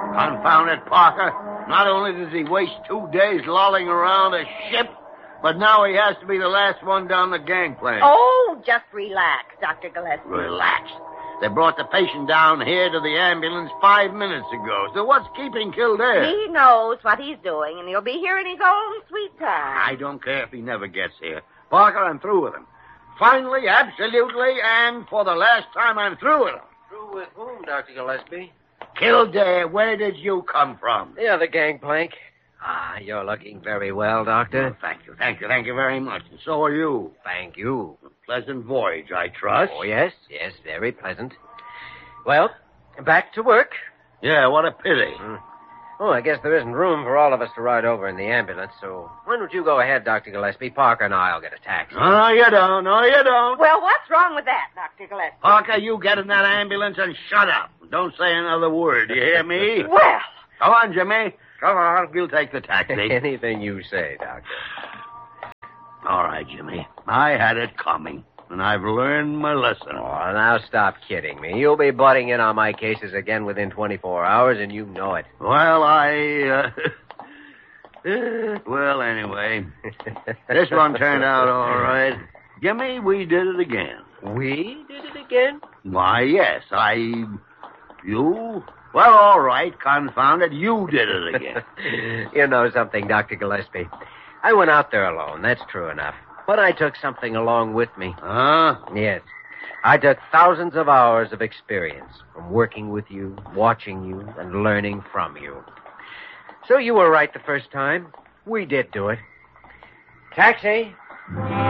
Confound it, Parker. Not only does he waste 2 days lolling around a ship, but now he has to be the last one down the gangplank. Oh, just relax, Dr. Gillespie. Relax. They brought the patient down here to the ambulance 5 minutes ago. So what's keeping Kildare? He knows what he's doing, and he'll be here in his own sweet time. I don't care if he never gets here. Parker, I'm through with him. Finally, absolutely, and for the last time, I'm through with him. Through with whom, Dr. Gillespie? Kildare, where did you come from? The other gangplank. You're looking very well, Doctor. Oh, thank you very much. And so are you. Thank you. A pleasant voyage, I trust. Oh, yes, very pleasant. Well, back to work. Yeah, what a pity. Oh, I guess there isn't room for all of us to ride over in the ambulance, so why don't you go ahead, Dr. Gillespie? Parker and I'll get a taxi. No, you don't. Well, what's wrong with that, Dr. Gillespie? Parker, you get in that ambulance and shut up. Don't say another word. You hear me? Well. Come on, Jimmy. Come on. We'll take the taxi. Anything you say, Doctor. All right, Jimmy. I had it coming, and I've learned my lesson. Oh, now stop kidding me. You'll be butting in on my cases again within 24 hours, and you know it. Well, well, anyway, this one turned out all right. Jimmy, we did it again. We did it again? Why, yes, you... Well, all right, confound it, you did it again. You know something, Dr. Gillespie. I went out there alone, that's true enough. But I took something along with me. Huh? Yes. I took thousands of hours of experience from working with you, watching you, and learning from you. So you were right the first time. We did do it. Taxi.